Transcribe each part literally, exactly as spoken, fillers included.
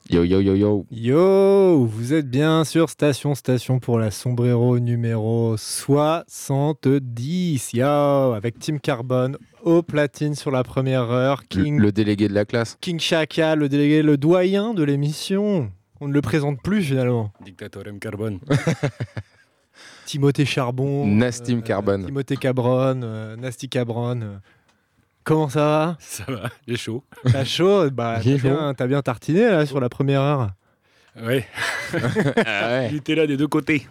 Yo, yo, yo, yo. Yo, vous êtes bien sur Station Station pour la Sombrero numéro soixante-dix. Yo, avec Team Carbone au platine sur la première heure. King, Le délégué de la classe. King Shaka, le délégué, le doyen de l'émission. On ne le présente plus finalement. Dictatorem Carbone. Timothée Charbon. Nastim Carbone. Timothée Cabron, euh, Nasty Cabron. euh. Comment ça va? Ça va, il est chaud. T'as chaud? Bah, Il est t'as bien, t'as bien tartiné là sur la première heure. Ouais. Ah ouais. Il était là des deux côtés.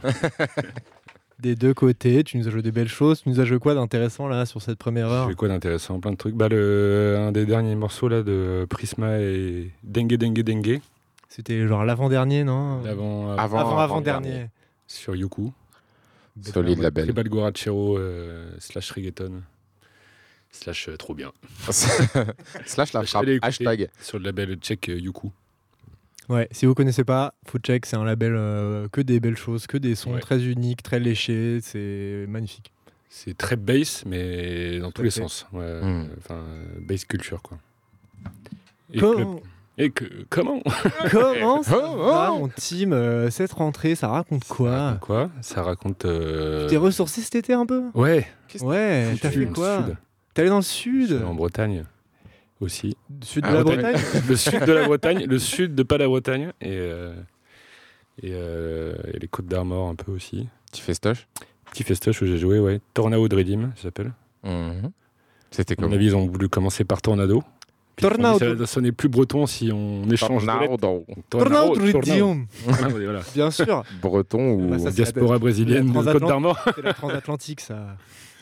Des deux côtés, tu nous as joué des belles choses. Tu nous as joué quoi d'intéressant là sur cette première heure? J'ai quoi d'intéressant? Plein de trucs. Bah, le, un des derniers morceaux là de Prisma et Dengue Dengue Dengue. C'était genre l'avant-dernier, non? Avant, euh, Avant- Avant, avant, avant-dernier. dernier. sur Yuku. Solide label. Tribal Gorachero euh, slash reggaeton. Slash euh, trop bien. Slash la Je frappe. l'ai écouté Hashtag. Sur le label tchèque euh, Yuku. Ouais, si vous connaissez pas, Food Check, c'est un label euh, que des belles choses, que des sons Ouais. très uniques, très léchés, c'est magnifique. C'est très bass, mais dans Tout tous à les fait. sens. Ouais, Mm. Enfin, euh, bass culture, quoi. Et, Comment, que- et que, comment comment ça Oh, va, oh. mon team, euh, cette rentrée, ça raconte Ça quoi? raconte quoi Ça raconte. euh, Tu t'es ressourcé cet été un peu? Ouais. Ouais, Foutu t'as fait dans le quoi? sud. T'es allé dans le Je sud? suis allé en Bretagne aussi. Sud de Ah, la Bretagne. Bretagne? Le sud de la Bretagne, le sud de pas la Bretagne et, euh, et, euh, et les Côtes d'Armor un peu aussi. Petit festoche. Petit festoche où j'ai joué, ouais. Tornado de Redim, ça s'appelle. Mhm. C'était À mon comment? avis, ils ont voulu commencer par Tornado. Puis ils se sont dit, Tornado. Ça, ça sonnait plus breton si on échange de lettres. Tornado. Tornado Tornado. Tridium, Ah, oui, voilà. bien sûr. Breton ou. Bah, ça, c'est- Diaspora brésilienne la de Côtes d'Armor. C'est la transatlantique, ça.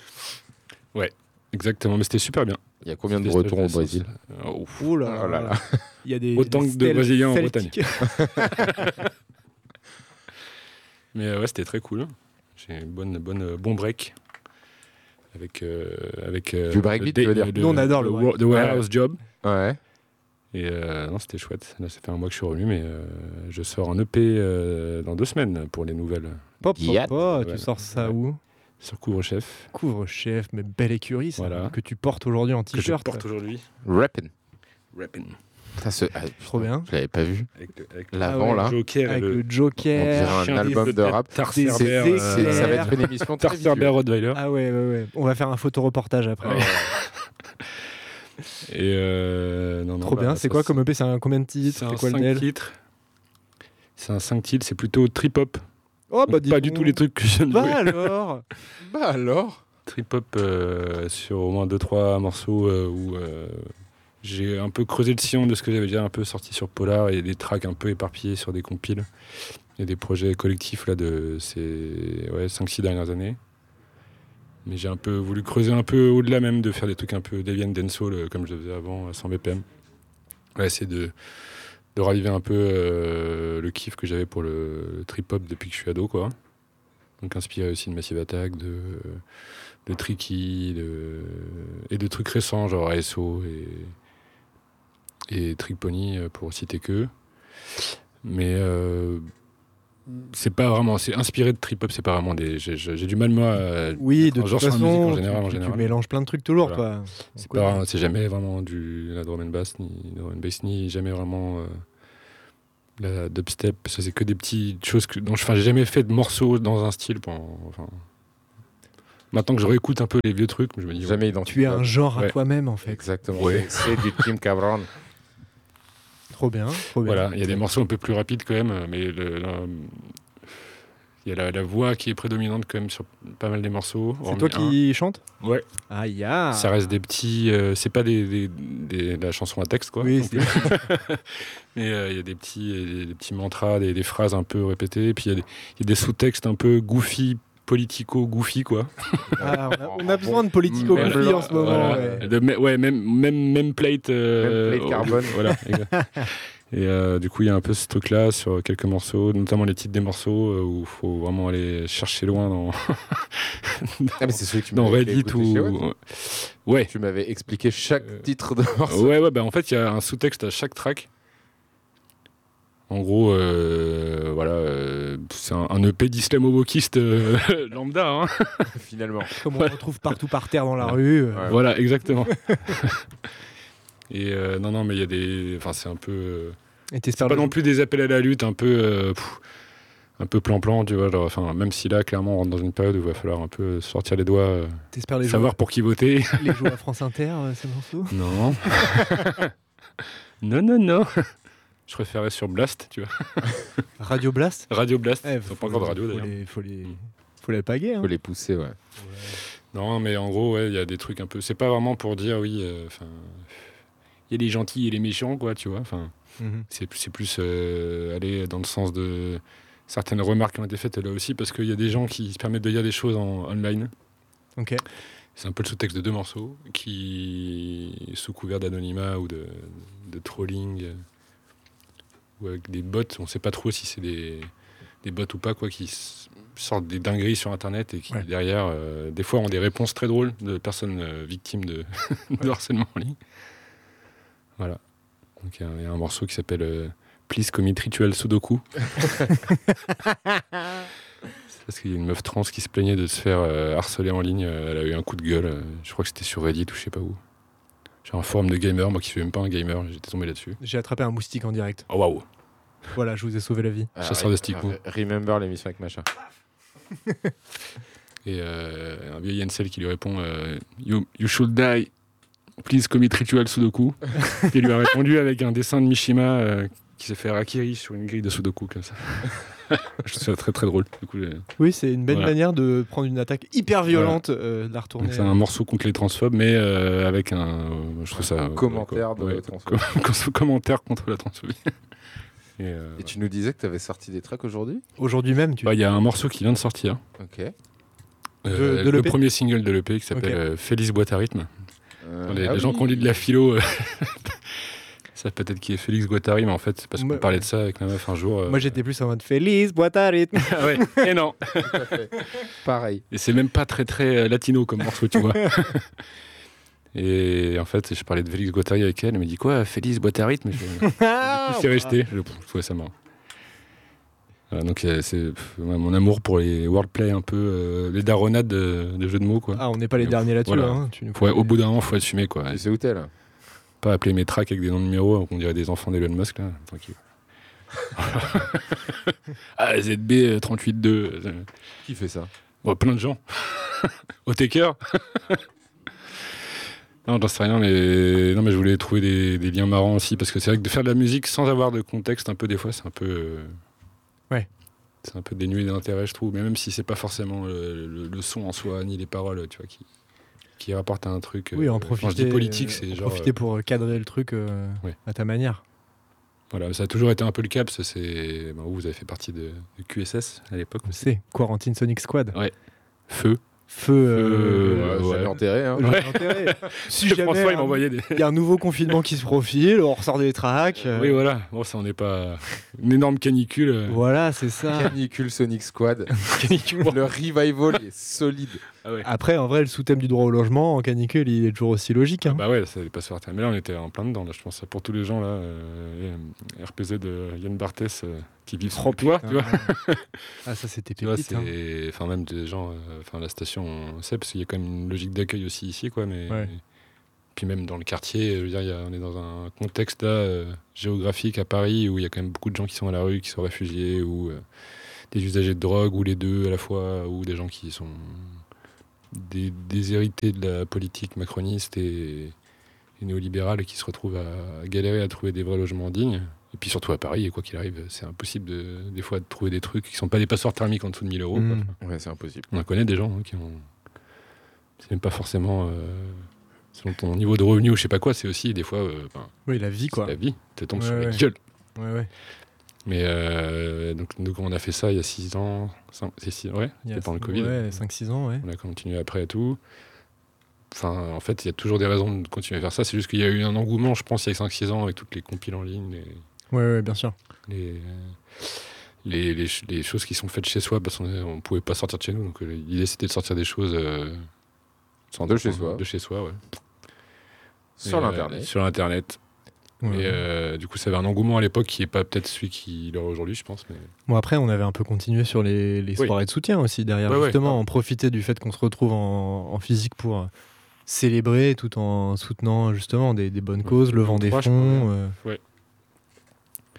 Exactement, mais c'était super bien. Il y a combien de Festoche Bretons au d'essence. Brésil? Oh, ouf. Ouh là Oh là là. Il y a des Autant des que de stèles Brésiliens en celtiques. Mais euh, ouais, c'était très cool. J'ai une bonne, bonne, euh, bon break. Avec. Euh, avec euh, Du breakbeat, le tu veux dé- dire? le- Nous, on adore le le break. wa- The Warehouse Job. Ouais. Et euh, non, c'était chouette. Là, ça fait un mois que je suis revenu, mais euh, je sors en E P euh, dans deux semaines pour les nouvelles. Pop, pop, Yeah. pop, Ouais. tu sors ça Ouais. où? Sur Couvre-Chef. Couvre-chef, mais belle écurie, ça, Voilà. que tu portes aujourd'hui en Que je t-shirt. porte aujourd'hui. Rappin'. Rapping. Ça se. Ah, Trop putain, bien. Je l'avais pas vu. Avec le, avec L'avant Ah ouais. là. le Joker et Avec le, le. On Joker. dirait un chien album libre de rap. Tarcerber, Des euh, éclairs. C'est- Ça va être une émission très Tarcerber visuelle. Rottweiler. Ah ouais, ouais, ouais. On va faire un photoreportage après. Ouais. Et euh, non, non, Trop bah, bien. ça, C'est quoi c'est- comme E P? C'est un combien de titres? C'est un C'est quoi le cinq L titres. C'est un cinq titres, c'est plutôt trip-hop. Oh bah Donc dis pas du donc. tout les trucs que je viens de Bah jouer. alors. Bah alors. Trip-hop euh, sur au moins deux trois morceaux euh, où euh, j'ai un peu creusé le sillon de ce que j'avais déjà un peu sorti sur Polar et des tracks un peu éparpillés sur des compiles. Il y a des projets collectifs là de ces ouais, cinq six dernières années. Mais j'ai un peu voulu creuser un peu au-delà même, de faire des trucs un peu Deviant Dancehall euh, comme je le faisais avant à cent B P M. Ouais, c'est de, de raviver un peu euh, le kiff que j'avais pour le, le trip-hop depuis que je suis ado, quoi. Donc inspiré aussi de Massive Attack, de, de Tricky, de, et de trucs récents, genre A S O et, et Trick Pony, euh, pour citer que. Mais euh, c'est pas vraiment, c'est inspiré de trip-hop, c'est pas vraiment des. J'ai, j'ai j'ai du mal, moi, à Oui, mettre de un toute genre sur la musique façon, en général. tu, en tu- tu général. mélanges plein de trucs toujours, Voilà. toi. C'est, On connaît. pas, c'est jamais vraiment du, la drum and bass, ni drum and bass, ni jamais vraiment euh, la dubstep. Ça, c'est que des petites choses que, dont je, enfin, j'ai jamais fait de morceaux dans un style. Pendant, enfin, maintenant que je réécoute un peu les vieux trucs, je me dis. Jamais Tu es identifiable. un genre à Ouais. toi-même, en fait. Exactement. Ouais. C'est du Team Cabron. Trop bien, trop bien. Voilà, il y a des morceaux un peu plus rapides quand même, mais le- le- il y a la, la voix qui est prédominante quand même sur pas mal des morceaux. C'est hormis toi un. qui chantes? Ouais. Ah, ya. Ça reste des petits. euh, c'est pas des, des, des- de la chanson à texte, quoi. Oui, non c'est- plus. Mais euh, il y a des petits, des, des petits mantras, des, des phrases un peu répétées. Et puis il y a des, il y a des sous-textes un peu goofy, politico-goofy, quoi. Ah, on, a, on a besoin de politico Voilà. goofy en ce moment. Voilà. ouais. De me- ouais, même, même, même plate. euh, Même plate au- carbone. Voilà. exact. Et euh, du coup, il y a un peu ce truc-là sur quelques morceaux, notamment les titres des morceaux euh, où il faut vraiment aller chercher loin dans, Ah, mais c'est celui que tu dans m'avais fait Reddit écouter chez Watt. ou. Ouais. Tu m'avais expliqué chaque Euh, titre de morceau. Ouais, ouais, bah en fait, il y a un sous-texte à chaque track. En gros, euh, voilà, euh, c'est un, un E P d'islamo-wokiste euh, lambda. Hein. Finalement. Comme on le retrouve partout par terre dans la Ouais. rue. euh. Ouais. Voilà, exactement. Et euh, non, non, mais il y a des. Enfin, c'est un peu. euh, Et C'est t'espères pas le- non plus des appels à la lutte un peu, euh, pff, un peu plan-plan, tu vois. Genre, enfin, même si là, clairement, on rentre dans une période où il va falloir un peu sortir les doigts, euh, t'espères les savoir jouer, pour qui voter. les jouer à France Inter, euh, ces morceaux. Non. non, non, non. Je préférais sur Blast, tu vois. Radio Blast. Radio Blast. Eh, Ils sont pas encore de radio, faut d'ailleurs. les, faut les, faut les paguer. Hein. Faut les pousser, ouais. Non, mais en gros, ouais, il y a des trucs un peu. C'est pas vraiment pour dire, oui, enfin. Il y a les gentils et les méchants, quoi, tu vois. Enfin, Mhm. c'est, c'est plus euh, aller dans le sens de certaines remarques qui ont été faites là aussi, parce qu'il y a des gens qui se permettent de dire des choses en online. Ok. C'est un peu le sous-texte de deux morceaux qui, sous couvert d'anonymat ou de, de trolling, euh, ou avec des bots, on sait pas trop si c'est des, des bots ou pas, quoi, qui s- sortent des dingueries sur Internet et qui, Ouais. derrière, euh, des fois, ont des réponses très drôles de personnes euh, victimes de, de harcèlement en ligne. Voilà. Donc il y a- il y, a un morceau qui s'appelle euh, Please Commit Ritual Sudoku. C'est parce qu'il y a une meuf trans qui se plaignait de se faire euh, harceler en ligne. euh, Elle a eu un coup de gueule. euh, je crois que c'était sur Reddit ou je sais pas où. J'ai un forum de gamers, moi qui suis même pas un gamer, j'étais tombé là-dessus. J'ai attrapé un moustique en direct. Oh waouh! Voilà, je vous ai sauvé la vie. Ah, Chasseur re- de sticks, re- Remember l'émission avec Macha. Et euh, un vieil Ansel qui lui répond euh, you, you should die, please commit ritual Sudoku. Et il lui a répondu avec un dessin de Mishima euh, qui s'est fait harakiri sur une grille de Sudoku comme ça. Je trouve ça très très drôle. Du coup, j'ai- Oui, c'est une belle Voilà. manière de prendre une attaque hyper violente, euh, de la retourner. Donc c'est un morceau contre les transphobes, mais euh, avec un, euh, je trouve ça Commentaire de ouais, transphobie. com- commentaire contre la transphobie. Et euh, Et tu nous disais que tu avais sorti des tracks aujourd'hui? Aujourd'hui même, tu bah, il y a un morceau qui vient de sortir, Ok. euh, de le l'E P? premier single de l'E P qui s'appelle Ok. euh, Félix Boîte à rythme. Euh, les ah les gens oui. qui ont lu de la philo, euh, ça peut-être qui est Félix Guattari, mais en fait c'est parce qu'on Moi- parlait de ça avec ma meuf un jour. euh, Moi, j'étais plus en mode Feliz, boîte à rythme. Ah ouais. Et non. Tout à fait. Pareil. Et c'est même pas très très euh, latino comme morceau, tu vois. Et en fait, je parlais de Félix Guattari avec elle, elle me dit quoi, Félix Boîte à rythme? Et je- Ah, c'est resté. Je, pff, je trouvais ça marrant. Voilà, donc euh, c'est pff, ouais, mon amour pour les wordplay un peu, euh, les daronnades de, de jeux de mots, quoi. Ah, on n'est pas les Et derniers là-dessus. voilà. Hein. Tu nous Faut- fais- au bout d'un moment, faut assumer, quoi. Tu sais où t'es là? Pas appeler mes tracks avec des noms de numéros, on dirait des enfants d'Elon Musk, là. Tranquille. Ah, Z B trente-huit deux. euh, Qui fait ça? Bon, plein de gens. Au taker. Non, j'en sais rien, mais non, mais je voulais trouver des, des liens marrants aussi, parce que c'est vrai que de faire de la musique sans avoir de contexte, un peu des fois, c'est un peu. euh, Ouais. C'est un peu dénué d'intérêt, je trouve. Mais même si c'est pas forcément le, le- le son en soi, ni les paroles, tu vois, qui, qui rapportent à un truc. Oui, euh, en quand profiter. je dis politique, euh, c'est en genre. profiter euh, pour cadrer le truc euh, Ouais. à ta manière. Voilà, ça a toujours été un peu le cas, parce que c'est. Bon, vous avez fait partie de, de Q S S à l'époque aussi. C'est Quarantine Sonic Squad. Feu. Feu. euh, Euh, Ouais, ouais. jamais enterré, hein. j'ai Ouais. enterré. Si jamais François, il un- m'envoyait des. il y a un nouveau confinement qui se profile, on ressort des tracks. euh, Oui, voilà. Bon, ça, on n'est pas. Une énorme canicule. euh. Voilà, c'est ça. Canicule Sonic Squad. Canicule. Le revival est solide. Ah ouais. Après, en vrai, le sous-thème du droit au logement en canicule, il est toujours aussi logique. Hein. Bah ouais, ça allait pas se faire. Mais là, on était en plein dedans, là, je pense. Pour tous les gens, là, euh, R P Z de Yann Barthès euh, qui vivent sur Oh, le toit, putain. tu vois. Ah, ça, c'était Tu vois, pépite. hein. c'est. Enfin, même des gens. euh, Enfin, la station, on sait, parce qu'il y a quand même une logique d'accueil aussi ici, quoi. Mais. Ouais. Puis même dans le quartier, je veux dire, il y a- on est dans un contexte là, euh, géographique à Paris où il y a quand même beaucoup de gens qui sont à la rue, qui sont réfugiés, ou euh, des usagers de drogue, ou les deux à la fois, ou des gens qui sont des, des hérités de la politique macroniste et, et néolibérale et qui se retrouvent à, à galérer à trouver des vrais logements dignes. Et puis surtout à Paris, et quoi qu'il arrive, c'est impossible de, des fois de trouver des trucs qui sont pas des passoires thermiques en dessous de mille euros. quoi. Mm. Ouais, c'est impossible. On en connaît des gens hein, qui ont. C'est même pas forcément. Euh, selon ton niveau de revenu ou je sais pas quoi, c'est aussi des fois. euh, ben, Oui, la vie, c'est quoi. la vie, tu tombes Ouais, sur la ouais. gueule. Ouais, ouais. Mais euh, donc, donc on a fait ça il y a six ans. cinq, c'est six, ouais, Il y a c'était pendant le Covid. Ouais, cinq six ans, ouais. On a continué après et tout. Enfin, en fait, il y a toujours des raisons de continuer à faire ça. C'est juste qu'il y a eu un engouement, je pense, il y a cinq six ans avec toutes les compiles en ligne, les, Ouais, ouais, bien sûr. les, les, les, ch- les choses qui sont faites chez soi parce qu'on ne pouvait pas sortir de chez nous. Donc euh, l'idée c'était de sortir des choses euh, sans- De chez soi. De chez soi, ouais. Sur Et, euh, l'internet. sur l'internet. Ouais. Et euh, du coup, ça avait un engouement à l'époque qui n'est pas peut-être celui qu'il aura aujourd'hui, je pense. Mais... Bon, après, on avait un peu continué sur les, les Oui. soirées de soutien aussi derrière. Ouais, ouais, justement, ouais. on profitait du fait qu'on se retrouve en, en physique pour euh, célébrer tout en soutenant justement des, des bonnes Ouais. causes, levant des Trois, je fonds. crois, euh,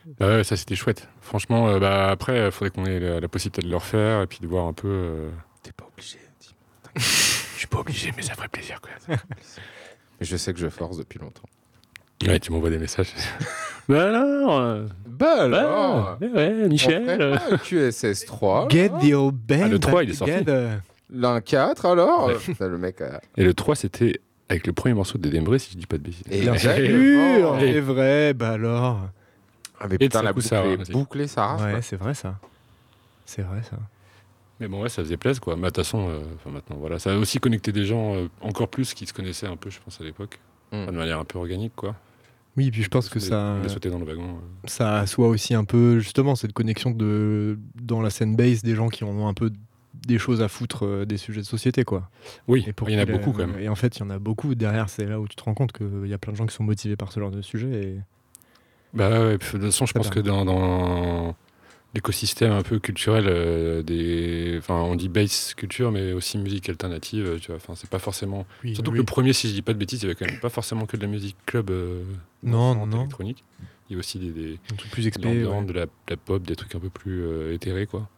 Bah ouais, ça c'était chouette. Franchement, euh, bah, après, il faudrait qu'on ait la, la possibilité de le refaire et puis de voir un peu. euh, T'es pas obligé. Tim. Je suis pas obligé, mais ça ferait plaisir quand même. Mais je sais que je force depuis longtemps. Ouais, tu m'envoies des messages. bah alors euh, Bah bah, ouais, ouais, on Michel. ferait euh. pas un Q S S trois. Get là. the old band Ah, le trois, back il est sorti. together. L'un quatre alors. Putain, le mec a... Et le trois, c'était avec le premier morceau de Dembré, si je dis pas de bêtises. Et Bien Exactement. sûr, Ouais. c'est vrai, bah alors. Ah mais Et de putain, la Sakou boucle Sarah est aussi. bouclée, ça rafle. Ouais, c'est vrai ça. C'est vrai ça. Mais bon, ouais, ça faisait plaisir, quoi. Mais de toute façon, euh, enfin, maintenant, voilà. Ça a aussi connecté des gens euh, encore plus qui se connaissaient un peu, je pense, à l'époque. Mm. Enfin, de manière un peu organique, quoi. Oui, et puis je pense que On est- ça, On a sauté dans le wagon. euh. ça assoit aussi un peu justement cette connexion de, dans la scène bass des gens qui en ont un peu des choses à foutre euh, des sujets de société, quoi. Oui, Et pour il y en a qu'il, beaucoup euh, quand même. Et en fait, il y en a beaucoup. Derrière, c'est là où tu te rends compte qu'il y a plein de gens qui sont motivés par ce genre de sujet. Et... Bah ouais, puis, de toute façon, je Ça pense que dans, dans l'écosystème un peu culturel, euh, des... enfin, on dit bass culture, mais aussi musique alternative, euh, tu vois. Enfin, c'est pas forcément. Oui, Surtout oui. que le premier, si je dis pas de bêtises, il y avait quand même pas forcément que de la musique club euh, Non, dansante, non, non. électronique. Il y a aussi des, des, un truc plus de expé. l'ambiance, ouais. de la, de la pop, des trucs un peu plus euh, éthérés, quoi.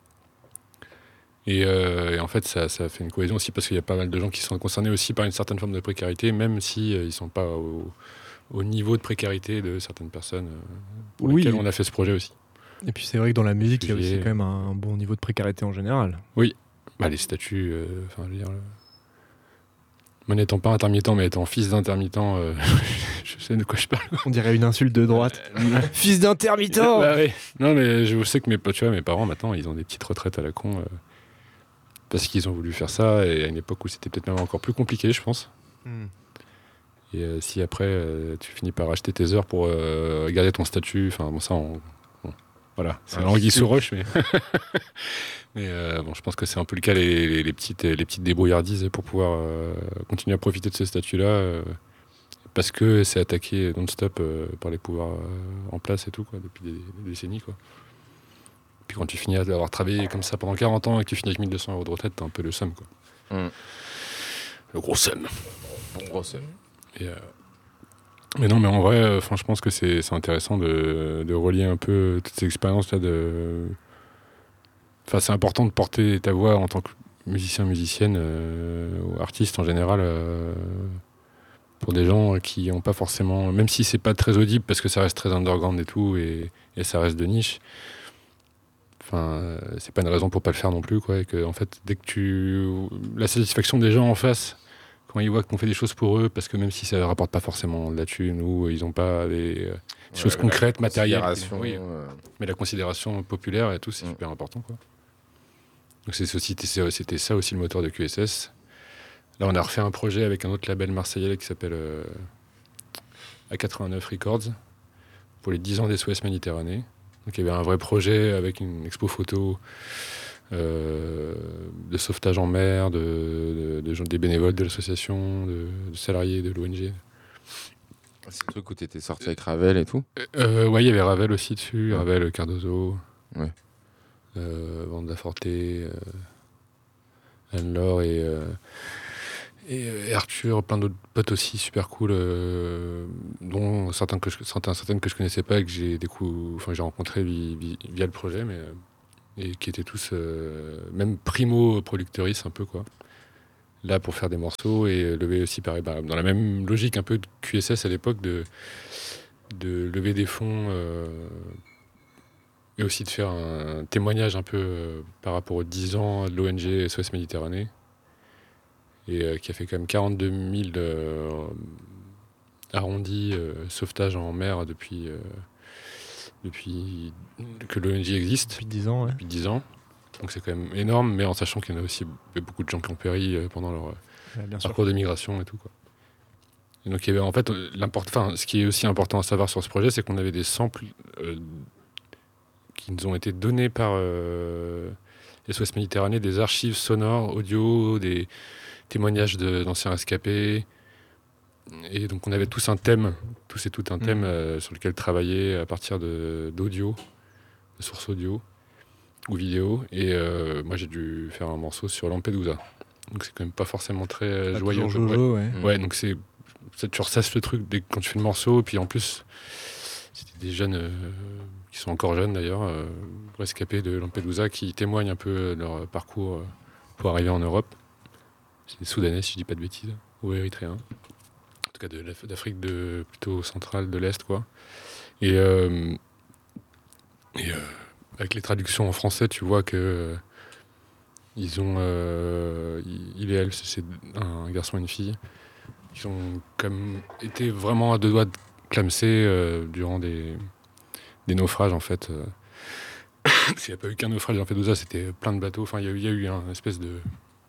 Et, euh, et en fait, ça, ça fait une cohésion aussi parce qu'il y a pas mal de gens qui sont concernés aussi par une certaine forme de précarité, même si euh, ils sont pas au, au niveau de précarité de certaines personnes euh, pour Oui. lesquelles on a fait ce projet aussi. Et puis c'est vrai que dans la musique, il y a aussi Juillet. quand même un, un bon niveau de précarité en général. Bah, les statuts, euh, enfin, je veux dire, le- moi n'étant pas intermittent, mais étant fils d'intermittent, euh, je sais de quoi je parle. On dirait une insulte de droite. Fils d'intermittent. Bah ouais. Non, mais je sais que mes, tu vois, mes parents maintenant, ils ont des petites retraites à la con euh, parce qu'ils ont voulu faire ça et à une époque où c'était peut-être même encore plus compliqué, je pense. Hmm. Et euh, si après euh, tu finis par acheter tes heures pour euh, garder ton statut, enfin bon ça, on, bon, voilà, c'est Ah, l'anguille c'est- sous roche, mais mais euh, bon, je pense que c'est un peu le cas les, les, les petites les petites débrouillardises pour pouvoir euh, continuer à profiter de ce statut-là. euh, parce que c'est attaqué non-stop euh, par les pouvoirs euh, en place et tout, quoi, depuis des, des décennies, quoi. Puis quand tu finis à avoir travaillé comme ça pendant quarante ans et que tu finis avec mille deux cents euros de retraite, t'as un peu le somme, quoi. Mm. Le gros somme. Gros seul. Et, euh, Mais non, mais en vrai, euh, enfin, je pense que c'est c'est intéressant de, de relier un peu toutes ces expériences-là. De... Enfin, c'est important de porter ta voix en tant que musicien, musicienne, euh, ou artiste en général, euh, pour des gens qui n'ont pas forcément... Même si c'est pas très audible, parce que ça reste très underground et tout, et, et ça reste de niche, enfin, euh, c'est pas une raison pour pas le faire non plus, quoi. Et que, en fait, dès que tu... La satisfaction des gens en face... Quand ils voient qu'on fait des choses pour eux, parce que même si ça ne rapporte pas forcément de la thune, ou ils n'ont pas des euh, choses Ouais, concrètes, la matérielles, considération, oui, euh, mais la considération populaire et tout, c'est Mm. super important, quoi. Donc c'est aussi- c'était c'était ça aussi le moteur de Q S S. Là, on a refait un projet avec un autre label marseillais qui s'appelle euh, A quatre-vingt-neuf Records, pour les dix ans des S O S Méditerranée. Donc il y avait un vrai projet avec une expo photo, Euh, de sauvetage en mer, de, de, de gens, des bénévoles de l'association, de, de salariés de l'O N G. c'est le truc où t'étais sorti avec Ravel et tout. Euh, ouais, il y avait Ravel aussi dessus, Ouais. Ravel, Cardozo, Ouais. euh, Vanda Forte, euh, Anne-Laure et, euh, et, euh, et Arthur, plein d'autres potes aussi super cool, euh, dont certains que je, certains, certaines que je connaissais pas et que j'ai décou- enfin, que j'ai rencontré vi- vi- via le projet, mais euh, et qui étaient tous euh, même primo producteuris un peu, quoi, là pour faire des morceaux et lever aussi pareil bah, dans la même logique un peu de Q S S à l'époque de, de lever des fonds euh, et aussi de faire un témoignage un peu euh, par rapport aux dix ans de l'O N G S O S Méditerranée et euh, qui a fait quand même quarante-deux mille euh, arrondis euh, sauvetages en mer depuis euh, depuis que l'O N G existe, Depuis dix ans, ouais. depuis dix ans. Donc c'est quand même énorme, mais en sachant qu'il y en a aussi beaucoup de gens qui ont péri euh, pendant leur euh, Ouais, bien sûr. parcours de migration et tout, quoi. Et donc il y avait en fait, euh, l'import- enfin, ce qui est aussi important à savoir sur ce projet, c'est qu'on avait des samples euh, qui nous ont été donnés par euh, S O S Méditerranée, des archives sonores, audio, des témoignages de- d'anciens rescapés. Et donc on avait tous un thème, tous et toutes un thème Mhm. euh, sur lequel travailler à partir de- d'audio, de sources audio ou vidéo. Et euh, moi j'ai dû faire un morceau sur Lampedusa. Donc c'est quand même pas forcément très euh, Pas joyeux. toujours comme- ouais. Jojo, ouais. Ouais, donc c'est, ça, tu ressasses le truc dès, quand tu fais le morceau, et puis en plus, c'était des jeunes euh, qui sont encore jeunes d'ailleurs, euh, rescapés de Lampedusa, qui témoignent un peu de leur parcours euh, pour arriver en Europe. C'est des Soudanais, si je dis pas de bêtises, ou Érythréens. En tout cas de l'Af- d'Afrique de, plutôt centrale, de l'Est, quoi. Et, euh, et euh, avec les traductions en français, tu vois que euh, ils ont, euh, il et elle, c'est un garçon et une fille, qui ont comme été vraiment à deux doigts de clamser euh, durant des, des naufrages en fait. Euh, S'il n'y a pas eu qu'un naufrage en Lampedusa, c'était plein de bateaux. Enfin, il y, a eu- il y a eu une espèce de,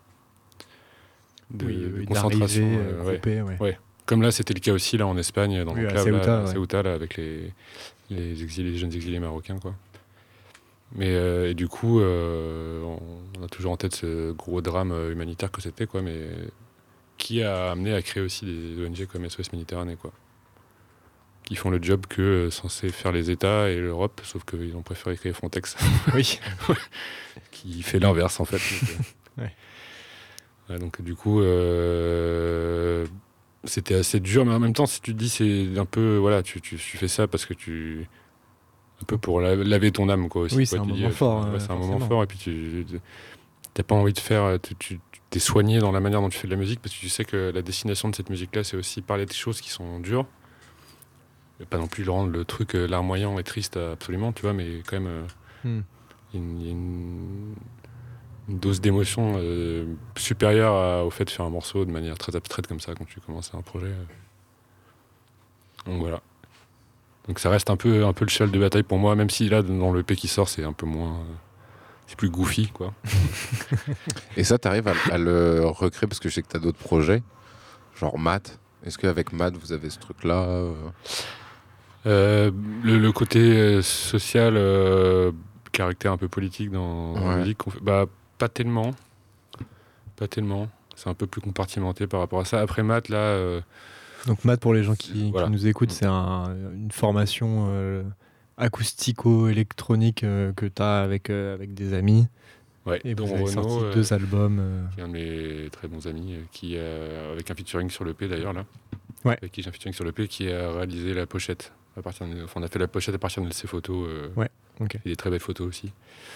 de, Oui, de oui, concentration. d'arrivée, euh, euh, ouais. groupée, ouais. Ouais. Comme là, c'était le cas aussi là en Espagne, dans Oui, à l'enclave, là, Ceuta, à ouais. Ceuta, là, avec les, les, exilés, les jeunes exilés marocains, quoi. Mais euh, et du coup, euh, on, on a toujours en tête ce gros drame euh, humanitaire que c'était, quoi, mais qui a amené à créer aussi des O N G comme S O S Méditerranée, quoi, qui font le job que euh, censés faire les États et l'Europe, sauf qu'ils ont préféré créer Frontex, Oui. qui fait l'inverse en fait. Donc, euh, Ouais. ouais, donc du coup, euh, c'était assez dur, mais en même temps, si tu te dis, c'est un peu, voilà, tu, tu, tu fais ça parce que tu, un peu pour la- laver ton âme, quoi, aussi. Oui, quoi. c'est un Tu dis, moment euh, fort, ouais, euh, c'est un moment forcément. fort, et puis tu, tu- t'as pas envie de faire, tu, tu t'es soigné dans la manière dont tu fais de la musique parce que tu sais que la destination de cette musique-là, c'est aussi parler des choses qui sont dures. Et pas non plus le rendre le truc euh, larmoyant et triste euh, absolument, tu vois, mais quand même, euh, Hmm. il y a une, il y a une- une dose d'émotion euh, supérieure à- au fait de faire un morceau de manière très abstraite comme ça quand tu commences un projet. euh. Donc voilà. Donc ça reste un peu, un peu le cheval de bataille pour moi, même si là, dans le E P qui sort, c'est un peu moins. euh, c'est plus goofy, quoi. Et ça, t'arrives à, à le recréer parce que je sais que t'as d'autres projets, genre Math. Est-ce qu'avec Math, vous avez ce truc-là euh Euh, le, le côté euh, social, euh, caractère un peu politique dans, dans la Ouais. musique, qu'on fait- bah, pas tellement. Pas tellement. C'est un peu plus compartimenté par rapport à ça. Après Math, là. euh, Donc Matt, pour les gens qui, Voilà. qui nous écoutent, c'est un- une formation euh, acoustico-électronique euh, que tu as avec, euh, avec des amis. Ouais, Et dont vous avez Renaud, sorti euh, deux albums. euh, qui est un de mes très bons amis, euh, qui euh, avec un featuring sur l'E P d'ailleurs là, Ouais. avec qui j'ai un featuring sur l'E P, qui a réalisé la pochette. À partir de- enfin, on a fait la pochette à partir de ses photos. euh, Ouais, ok. Et des très belles photos aussi.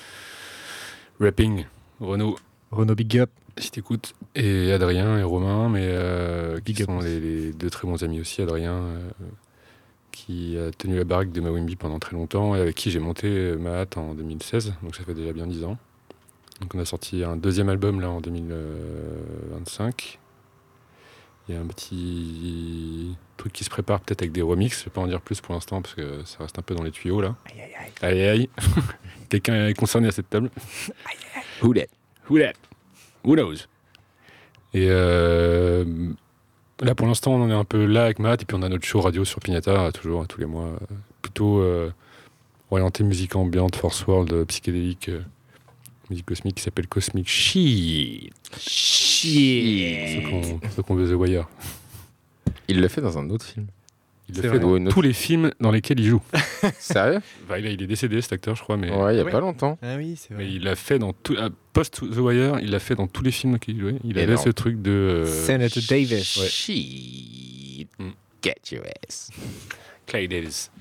Rapping, Renaud, Renaud Big Up. si t'écoutes, et Adrien et Romain, mais euh, qui Big up sont aussi. les, les deux très bons amis aussi. Adrien, euh, qui a tenu la baraque de Mawimbi pendant très longtemps, et avec qui j'ai monté euh, Mahat en deux mille seize, donc ça fait déjà bien dix ans. Donc on a sorti un deuxième album là en deux mille vingt-cinq. Il y a un petit truc qui se prépare peut-être avec des remixes, je vais pas en dire plus pour l'instant parce que ça reste un peu dans les tuyaux là. Aïe, aïe, aïe. Aïe aïe. Quelqu'un est concerné à cette table? Who that? Who that? Who knows? Et euh, là, pour l'instant, on en est un peu là avec Matt, et puis on a notre show radio sur Pignata, toujours, tous les mois, euh, plutôt euh, orienté musique ambiante, force world, euh, psychédélique, euh, musique cosmique, qui s'appelle Cosmic Shit. Shit. Ceux qu'on ceux qu'on veut The Wire. Il l'a fait dans un autre film. Il C'est le fait vrai. dans Ou une autre- tous les films dans lesquels il joue. Sérieux? Enfin, il, a- il est décédé, cet acteur, je crois, mais, Ouais, il y a Ouais. pas longtemps. Ah oui, c'est vrai. mais il l'a fait dans tout. à- Post The Wire, il l'a fait dans tous les films qu'il jouait. Il avait Énorme. ce truc de. euh, Senator Davis. Ouais. Shit. Mm. Get your ass. Clay Davis.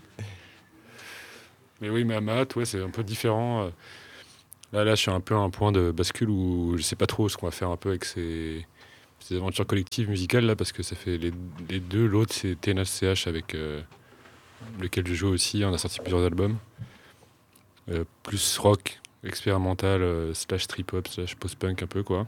Mais oui, mais à Mahat, ouais, c'est un peu différent. euh. Là, là, je suis un peu à un point de bascule où je sais pas trop ce qu'on va faire un peu avec ces, ces aventures collectives musicales là, parce que ça fait les, les deux. L'autre, c'est T N H C H avec euh, lequel je joue aussi. On a sorti plusieurs albums, Euh, plus rock expérimental euh, slash trip hop slash post punk un peu quoi.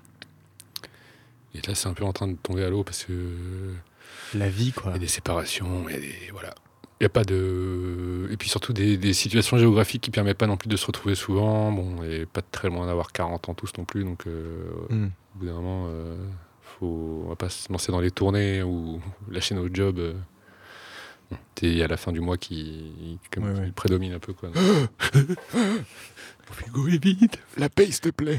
Et là, c'est un peu en train de tomber à l'eau parce que La vie, quoi. il y a des séparations, il y a des. Voilà. Il y a pas de. Et puis surtout des, des situations géographiques qui permettent pas non plus de se retrouver souvent. Bon, et pas très loin d'avoir quarante ans tous non plus. Donc, euh, Hmm. au bout d'un moment, euh, faut... on va pas se lancer dans les tournées ou lâcher nos jobs. euh. Bon, t'es- il y a la fin du mois qui, comme, Ouais, qui ouais. prédomine un peu. Quoi. Faut go vite. La paix, s'il te plaît.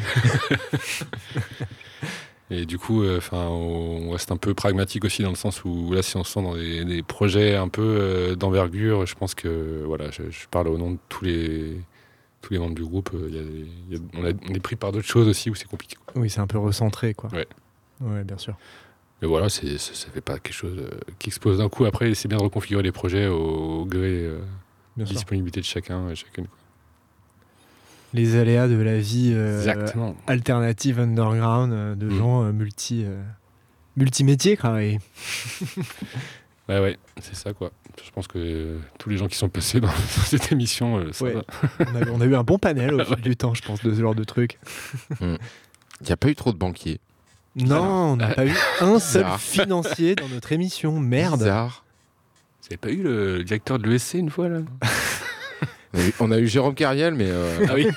Et du coup, enfin, on reste un peu pragmatique aussi dans le sens où là, si on se sent dans des, des projets un peu euh, d'envergure, je pense que voilà, je, je parle au nom de tous les tous les membres du groupe. euh, y a des- y a- on, a- on est pris par d'autres choses aussi où c'est compliqué, quoi. Oui, c'est un peu recentré, quoi. Ouais. Ouais, bien sûr. Mais voilà, c'est, ça, ça fait pas quelque chose euh, qui explose d'un coup. Après, c'est bien de reconfigurer les projets au, au gré euh, Bien sûr. disponibilité de chacun et chacune. Quoi. Les aléas de la vie euh, Exactement. alternative underground euh, de Mm. gens euh, multi, euh, multimétiers, quoi. Et Ouais, ouais, c'est ça quoi. Je pense que euh, tous les gens qui sont passés dans, dans cette émission, euh, ça Ouais. va. on, a, on a eu un bon panel au Ah fil ouais. du temps, je pense, de ce genre de trucs. Il n'y a pas eu trop de banquiers. Non, on n'a pas eu un seul Bizarre. financier dans notre émission. Merde. Bizarre. Vous avez pas eu le directeur de l'E S C une fois là On a eu, on a eu Jérôme Carriel, mais euh, Ah oui.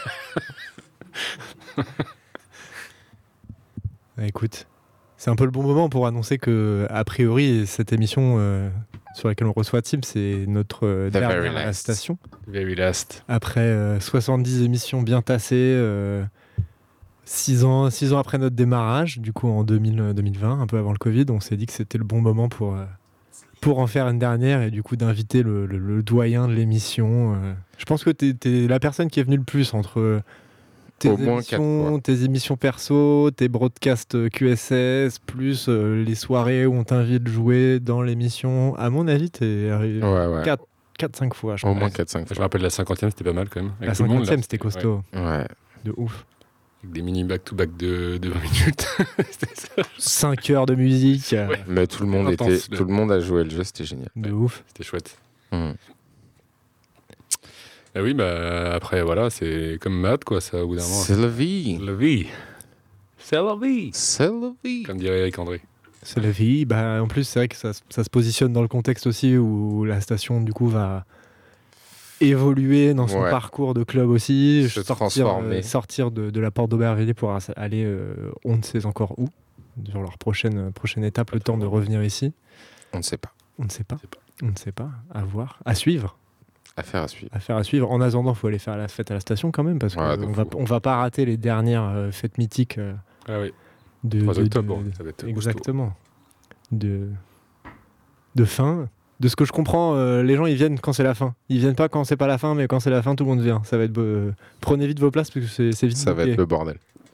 Bah, écoute, c'est un peu le bon moment pour annoncer que, a priori, cette émission euh, sur laquelle on reçoit Tim, c'est notre euh, The very dernière à la last. station. Very last. Après euh, soixante-dix émissions bien tassées, six ans, six ans après notre démarrage, du coup en deux mille, deux mille vingt, un peu avant le Covid, on s'est dit que c'était le bon moment pour, euh, pour en faire une dernière et du coup d'inviter le, le- le doyen de l'émission. euh. Je pense que t'es, t'es la personne qui est venue le plus entre tes Au moins quatre émissions, fois. tes émissions perso, tes broadcasts Q S S, plus euh, les soirées où on t'invite jouer dans l'émission. À mon avis, t'es arrivé ouais, ouais. quatre cinq fois, je Au pense. moins quatre cinq Je me fois. rappelle la cinquantième, c'était pas mal quand même. Avec La tout le monde, là. cinquantième, c'était costaud, Ouais. de ouf. Avec des mini back-to-back de, de vingt minutes. C'était ça. cinq heures de musique, euh, Ouais. Mais tout le monde Intense, était, le- tout le monde a joué le jeu, c'était génial. de ouf. C'était chouette. Hmm. Ah oui, bah après voilà, c'est comme Matt quoi, ça au bout d'un moment. C'est la vie. La vie. C'est la vie. C'est la vie. Comme dirait Eric André. C'est la vie. Bah, en plus, c'est vrai que ça, ça se positionne dans le contexte aussi où la station, du coup, va évoluer dans son Ouais. parcours de club aussi, Se sortir, transformer. euh, sortir de, de la porte d'Aubervilliers pour as- aller, euh, on ne sait encore où, sur leur prochaine, prochaine étape, le temps de revenir ici. On ne sait pas. On ne sait pas. sait pas. On ne sait pas. À voir. À suivre. Affaire à suivre. Affaire à suivre. En attendant, il faut aller faire la fête à la station quand même, parce Ouais, qu'on de va, fou. on va pas rater les dernières euh, fêtes mythiques euh, Ah oui. de, trois de- octobre, de- ça va être costaud. exactement. De, de fin. De ce que je comprends, euh, les gens ils viennent quand c'est la fin. Ils viennent pas quand c'est pas la fin, mais quand c'est la fin, tout le monde vient. Ça va être. euh, prenez vite vos places parce que c'est, c'est vite. Ça va booké. être le bordel.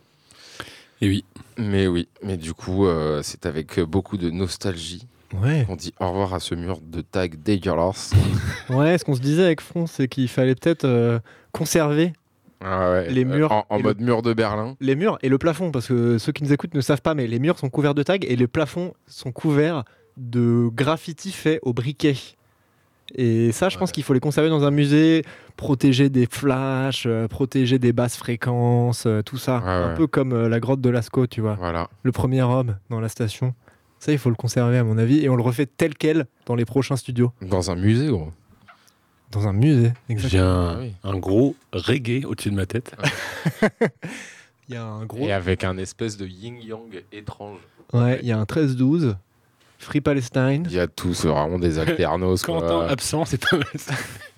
Et oui. Mais oui, mais du coup, euh, c'est avec euh, beaucoup de nostalgie Ouais. qu'on dit au revoir à ce mur de tags dégueulasse. Ouais. Ce qu'on se disait avec Front, c'est qu'il fallait peut-être euh, conserver Ah ouais, Les murs En, en et mode mur de Berlin. les murs et le plafond, parce que ceux qui nous écoutent ne savent pas, mais les murs sont couverts de tags et les plafonds sont couverts de graffitis faits au briquet. Et ça, je pense qu'il faut les conserver dans un musée, protéger des flashs, euh, protéger des basses fréquences, euh, tout ça. Ouais, un ouais. peu comme euh, la grotte de Lascaux, tu vois. Voilà. Le premier homme dans la station. Ça, il faut le conserver, à mon avis, et on le refait tel quel dans les prochains studios. Dans un musée, gros. Dans un musée, J'ai exactement. un, Ah oui. un gros reggae au-dessus de ma tête. Il y a un gros. Et avec un espèce de yin-yang étrange. Ouais, il y a un treize douze, Free Palestine. Il y a tout, c'est vraiment des alternos. quoi. Quentin absent, c'est pas mal ça.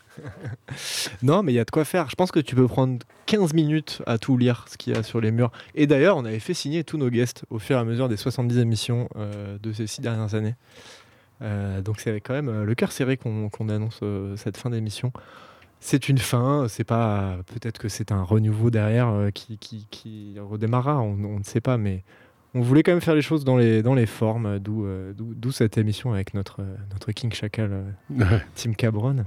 Non, mais il y a de quoi faire. Je pense que tu peux prendre quinze minutes à tout lire ce qu'il y a sur les murs. Et d'ailleurs, on avait fait signer tous nos guests au fur et à mesure des soixante-dix émissions euh, de ces six dernières années. Euh, donc c'est avec quand même euh, le cœur serré qu'on qu'on annonce euh, cette fin d'émission. C'est une fin, c'est pas peut-être que c'est un renouveau derrière euh, qui, qui, qui redémarrera, on, on ne sait pas, mais on voulait quand même faire les choses dans les, dans les formes, d'où euh, d'où- d'où cette émission avec notre, euh, notre King Chacal, euh, Tim Cabron.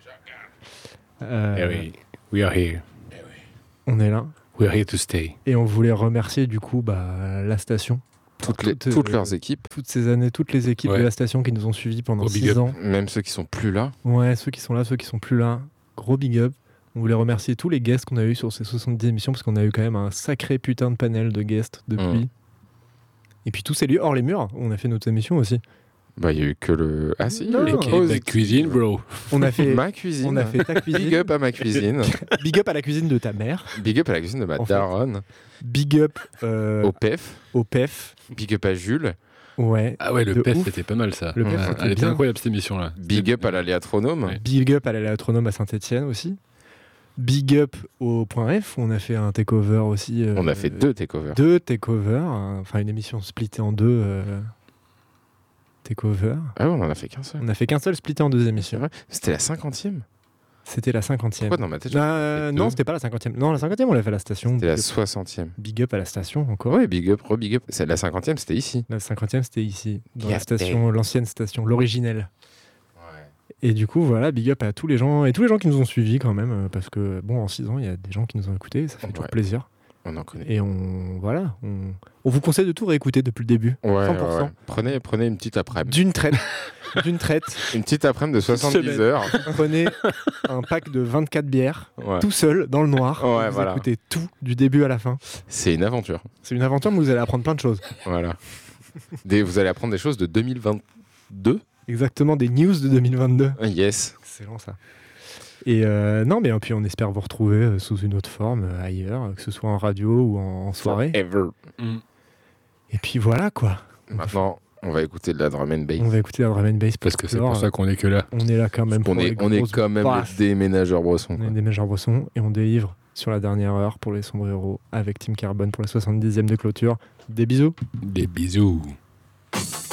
Euh, Eh oui, we are here. On est là. We are here to stay. Et on voulait remercier du coup bah, la station, Toutes, les- toutes, toutes euh, leurs équipes, toutes ces années, toutes les équipes Ouais. de la station qui nous ont suivis pendant Gros big six up. ans. même ceux qui sont plus là. Ouais, ceux qui sont là, ceux qui sont plus là, gros big up. On voulait remercier tous les guests qu'on a eu sur ces soixante-dix émissions parce qu'on a eu quand même un sacré putain de panel de guests depuis. Mm. Et puis tous ces lieux hors les murs, on a fait notre émission aussi. Bah, il y a eu que le. Ah si, Non. le Et Pause. ta cuisine, bro. On a fait, Ma cuisine. on a fait ta cuisine. Big up à ma cuisine. Big up à la cuisine de ta mère. Big up à la cuisine de ma En fait. daronne. Big up euh, Au P E F. au P E F. Big up à Jules. Ouais. Ah ouais, le De P E F, ouf. c'était pas mal ça. Le P E F, Ouais, c'était elle était bien. incroyable cette émission-là. Big up à l'aléatronome. Ouais. Big up à l'aléatronome à Saint-Etienne aussi. Big up au point F, où on a fait un takeover aussi. euh, On a fait deux takeovers. Deux takeovers, hein, enfin une émission splittée en deux euh, takeovers. Ah ouais, on en a fait qu'un seul. On a fait qu'un seul splitté en deux C'est émissions. vrai. C'était la cinquantième. C'était la cinquantième. Pourquoi dans ma tête? Euh, fait non, deux. c'était pas la cinquantième. Non, la cinquantième, on l'a fait à la station. C'était Big la up, soixantième. big up à la station encore. Ouais, big up, re-big up. C'est la cinquantième, c'était ici. La cinquantième, c'était ici, dans Yeah, la station, l'ancienne station, l'originelle. Et du coup, voilà, big up à tous les gens et tous les gens qui nous ont suivis quand même, euh, parce que bon, en six ans, il y a des gens qui nous ont écoutés, ça fait toujours Ouais. plaisir. On en connaît. Et on, voilà, on, on vous conseille de tout réécouter depuis le début, Ouais, cent pour cent. ouais, ouais. Prenez, prenez une petite après-midi. D'une traite, d'une traite. Une petite après-midi de soixante-dix semaine. heures. Prenez un pack de vingt-quatre bières, Ouais. tout seul, dans le noir. Ouais, vous voilà. écoutez tout du début à la fin. C'est une aventure. C'est une aventure, mais vous allez apprendre plein de choses. Voilà. Des, vous allez apprendre des choses de deux mille vingt-deux. Exactement, des news de deux mille vingt-deux. Yes. Excellent ça. Et euh, non, mais puis on espère vous retrouver euh, sous une autre forme euh, ailleurs, euh, que ce soit en radio ou en, en soirée. Ever. Mm. Et puis voilà quoi. Maintenant, on va écouter de la drum and bass. On va écouter la drum and bass Parce que c'est clore. pour ça qu'on est que là. On est là quand même. on pour est, les on est grosses quand même basses. des ménageurs brossons. On quoi. est des ménageurs brossons et on délivre sur la dernière heure pour les sombreros avec Team Carbone pour la soixante-dixième de clôture. Des bisous. Des bisous.